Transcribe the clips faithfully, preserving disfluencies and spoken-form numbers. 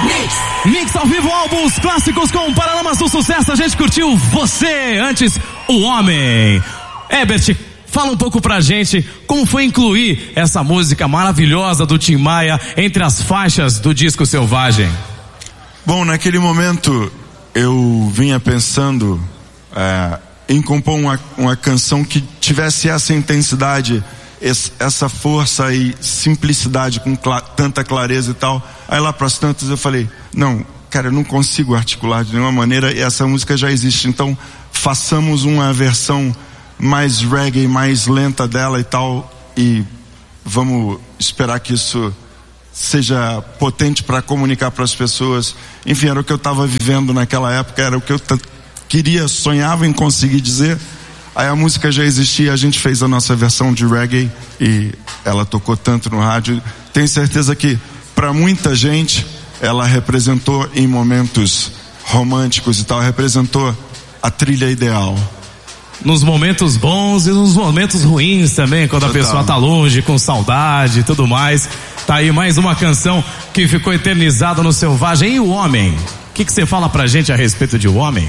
Mix. Mix ao vivo, álbuns clássicos com Paralamas do Sucesso. A gente curtiu Você, antes O Homem. Herbert, fala um pouco pra gente como foi incluir essa música maravilhosa do Tim Maia entre as faixas do disco Selvagem. Bom, naquele momento eu vinha pensando é, em compor uma, uma canção que tivesse essa intensidade, essa força e simplicidade com cla- tanta clareza e tal. Aí lá pras tantas eu falei, não, cara, eu não consigo articular de nenhuma maneira e essa música já existe, então façamos uma versão mais reggae, mais lenta dela e tal, e vamos esperar que isso seja potente para comunicar para as pessoas. Enfim, era o que eu estava vivendo naquela época, era o que eu t- queria, sonhava em conseguir dizer. Aí a música já existia, a gente fez a nossa versão de reggae e ela tocou tanto no rádio. Tenho certeza que para muita gente ela representou em momentos românticos e tal, representou a trilha ideal. Nos momentos bons e nos momentos ruins também, quando Total. A pessoa tá longe, com saudade e tudo mais. Tá aí mais uma canção que ficou eternizada no Selvagem. E O Homem? O que que você fala pra gente a respeito de O Homem?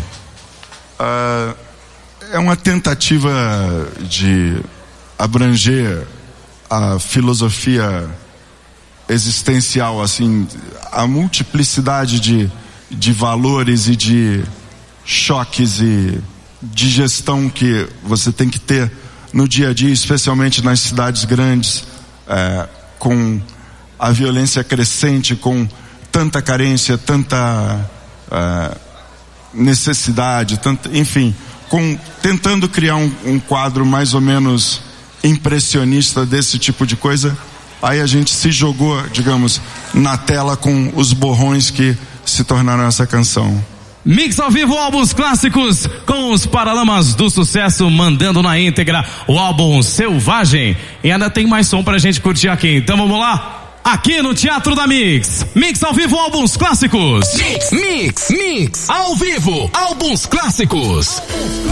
Uh, é uma tentativa de abranger a filosofia existencial, assim, a multiplicidade de, de valores e de choques e de gestão que você tem que ter no dia a dia, especialmente nas cidades grandes, é, com a violência crescente, com tanta carência, tanta é, necessidade, tanta, enfim, com, tentando criar um, um quadro mais ou menos impressionista desse tipo de coisa. Aí a gente se jogou, digamos, na tela com os borrões que se tornaram essa canção. Mix ao vivo, álbuns clássicos com os Paralamas do Sucesso, mandando na íntegra o álbum Selvagem. E ainda tem mais som pra gente curtir aqui, então vamos lá? Aqui no Teatro da Mix. Mix ao vivo, álbuns clássicos. Mix, mix, mix. Ao vivo, álbuns clássicos.